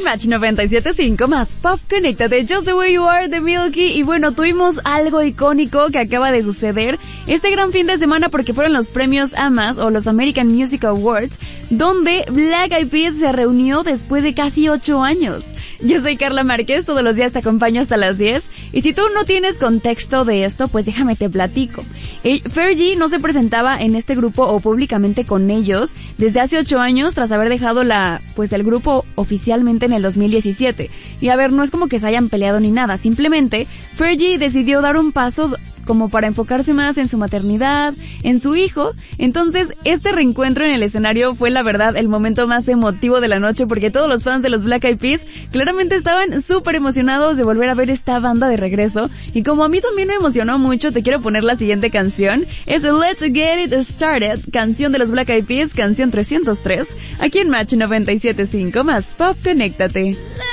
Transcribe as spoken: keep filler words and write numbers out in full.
Match noventa y siete punto cinco más Pop, conéctate, Just the Way You Are de Milky. Y bueno, tuvimos algo icónico que acaba de suceder este gran fin de semana porque fueron los premios A M A s o los American Music Awards, donde Black Eyed Peas se reunió después de casi ocho años. Yo soy Carla Márquez, todos los días te acompaño hasta las diez, y si tú no tienes contexto de esto, pues déjame te platico. Eh, Fergie no se presentaba en este grupo o públicamente con ellos desde hace ocho años tras haber dejado la, pues el grupo oficialmente en el dos mil diecisiete. Y a ver, no es como que se hayan peleado ni nada, simplemente Fergie decidió dar un paso como para enfocarse más en su maternidad, en su hijo. Entonces, este reencuentro en el escenario fue la verdad el momento más emotivo de la noche porque todos los fans de los Black Eyed Peas claramente estaban súper emocionados de volver a ver esta banda de regreso. Y como a mí también me emocionó mucho, te quiero poner la siguiente canción. Es Let's Get It Started, canción de los Black Eyed Peas, canción trescientos tres, aquí en Match noventa y siete punto cinco más Pop, conéctate.